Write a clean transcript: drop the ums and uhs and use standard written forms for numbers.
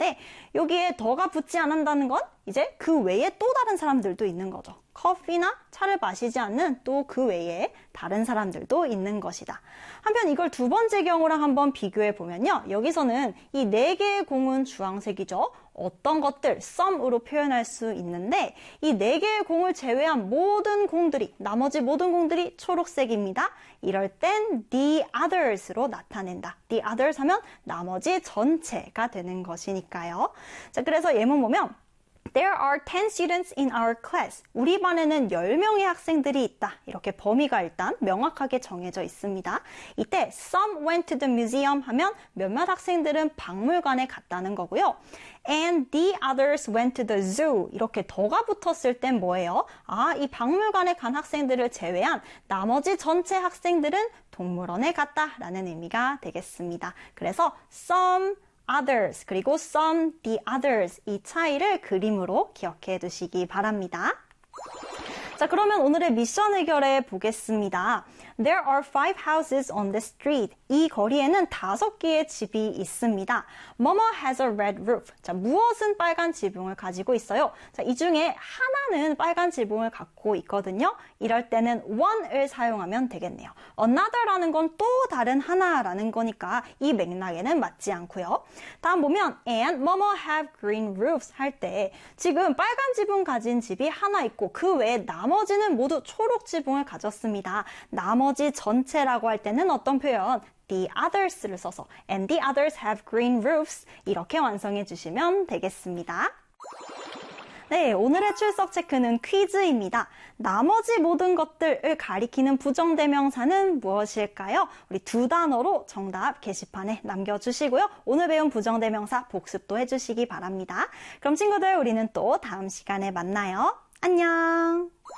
있는데 여기에 더가 붙지 않는다는 건 이제 그 외에 또 다른 사람들도 있는 거죠. 커피나 차를 마시지 않는 또 그 외에 다른 사람들도 있는 것이다. 한편 이걸 두 번째 경우랑 한번 비교해 보면요. 여기서는 이 네 개의 공은 주황색이죠. 어떤 것들, some으로 표현할 수 있는데 이 네 개의 공을 제외한 모든 공들이, 나머지 모든 공들이 초록색입니다. 이럴 땐 the others로 나타낸다. the others 하면 나머지 전체가 되는 것이니까요. 자, 그래서 예문 보면 There are 10 students in our class. 우리 반에는 10명의 학생들이 있다. 이렇게 범위가 일단 명확하게 정해져 있습니다. 이때 some went to the museum 하면 몇몇 학생들은 박물관에 갔다는 거고요. And the others went to the zoo. 이렇게 더가 붙었을 땐 뭐예요? 이 박물관에 간 학생들을 제외한 나머지 전체 학생들은 동물원에 갔다라는 의미가 되겠습니다. 그래서 some others 그리고 some, the others 이 차이를 그림으로 기억해 두시기 바랍니다. 자, 그러면 오늘의 미션 해결해 보겠습니다. There are 5 houses on the street. 이 거리에는 5개의 집이 있습니다. 뭐뭐 has a red roof. 자, 무엇은 빨간 지붕을 가지고 있어요? 자, 이 중에 하나는 빨간 지붕을 갖고 있거든요. 이럴 때는 one을 사용하면 되겠네요. another라는 건 또 다른 하나라는 거니까 이 맥락에는 맞지 않고요. 다음 보면 and 뭐뭐 have green roofs 할 때 지금 빨간 지붕 가진 집이 하나 있고 그 외에 나머지는 모두 초록 지붕을 가졌습니다. 나머지 전체라고 할 때는 어떤 표현? the others를 써서 and the others have green roofs 이렇게 완성해 주시면 되겠습니다. 네, 오늘의 출석 체크는 퀴즈입니다. 나머지 모든 것들을 가리키는 부정대명사는 무엇일까요? 우리 두 단어로 정답 게시판에 남겨주시고요. 오늘 배운 부정대명사 복습도 해주시기 바랍니다. 그럼 친구들 우리는 또 다음 시간에 만나요. 안녕!